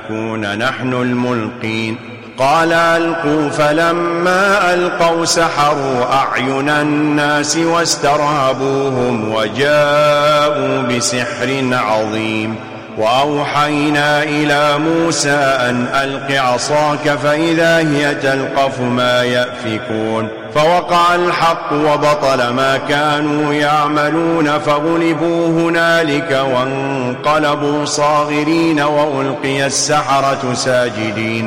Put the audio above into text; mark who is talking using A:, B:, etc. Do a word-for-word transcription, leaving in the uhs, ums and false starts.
A: نكون نحن الملقين قال ألقوا فلما ألقوا سحروا أعين الناس واسترهبوهم وجاءوا بسحر عظيم وأوحينا إلى موسى أن ألق عصاك فإذا هي تلقف ما يأفكون فوقع الحق وبطل ما كانوا يعملون فغلبوا هنالك وانقلبوا صاغرين وألقي السحرة ساجدين